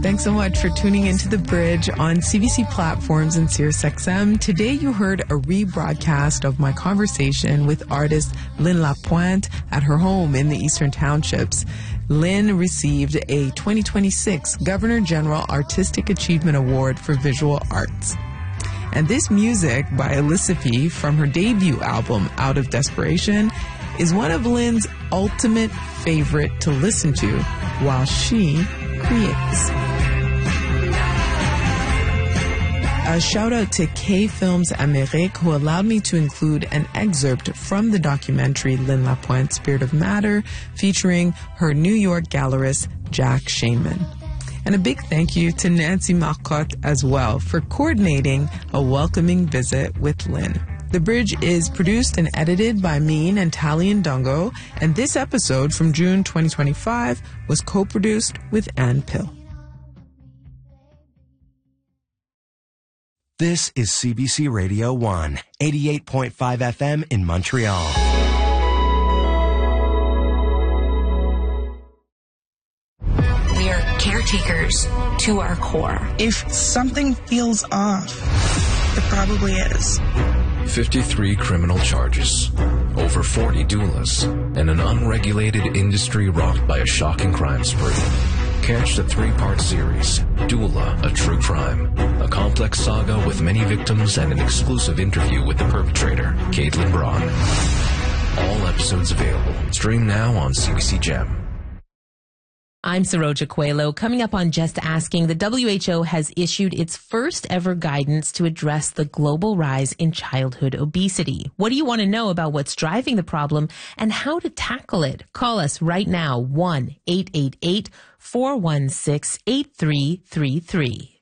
Thanks so much for tuning into The Bridge on CBC platforms and SiriusXM. Today you heard a rebroadcast of my conversation with artist Lynn Lapointe at her home in the Eastern Townships. Lynn received a 2026 Governor General Artistic Achievement Award for Visual Arts. And this music by Alyssa P. from her debut album, Out of Desperation, is one of Lynn's ultimate favorite to listen to while she creates. A shout out to K Films Amérique, who allowed me to include an excerpt from the documentary Lynn Lapointe, Spirit of Matter, featuring her New York gallerist, Jack Shainman. And a big thank you to Nancy Marcotte as well for coordinating a welcoming visit with Lynn. The Bridge is produced and edited by me and Tali Ndongo, and this episode from June 2025 was co-produced with Ann Pill. This is CBC Radio 1, 88.5 FM in Montreal. We are caretakers to our core. If something feels off, it probably is. 53 criminal charges, over 40 doulas, and an unregulated industry rocked by a shocking crime spree. Catch the 3-part series, Doula, A True Crime, a complex saga with many victims and an exclusive interview with the perpetrator, Caitlin Braun. All episodes available. Stream now on CBC Gem. I'm Saroja Coelho. Coming up on Just Asking, the WHO has issued its first ever guidance to address the global rise in childhood obesity. What do you want to know about what's driving the problem and how to tackle it? Call us right now, 1-888-416-8333.